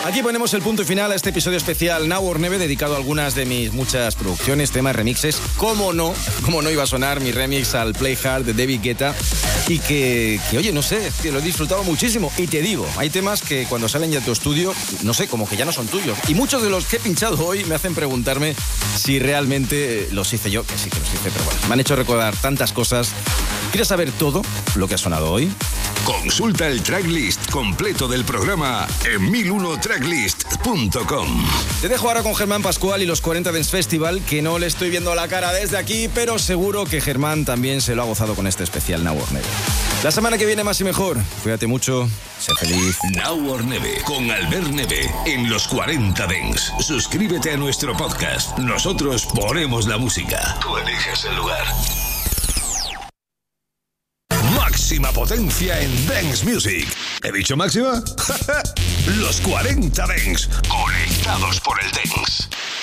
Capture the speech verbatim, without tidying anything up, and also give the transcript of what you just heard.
Aquí ponemos el punto final a este episodio especial Now or Never, dedicado a algunas de mis muchas producciones, temas, remixes. Cómo no, cómo no iba a sonar mi remix al Play Hard de David Guetta. Y que, que, oye, no sé, que lo he disfrutado muchísimo. Y te digo, hay temas que cuando salen ya de tu estudio, no sé, como que ya no son tuyos. Y muchos de los que he pinchado hoy me hacen preguntarme si realmente los hice yo, que sí que los hice, pero bueno, me han hecho recordar tantas cosas. ¿Quieres saber todo lo que ha sonado hoy? Consulta el tracklist completo del programa en mil uno tracklist punto com. Te dejo ahora con Germán Pascual y los cuarenta Dance Festival, que no le estoy viendo la cara desde aquí, pero seguro que Germán también se lo ha gozado con este especial Now or Never. La semana que viene más y mejor. Cuídate mucho, sé feliz. Now or Never con Albert Neve en los cuarenta Dance. Suscríbete a nuestro podcast. Nosotros ponemos la música. Tú eliges el lugar. Máxima potencia en Dance Music. ¿He dicho máxima? Los cuarenta Dance, conectados por el Dance.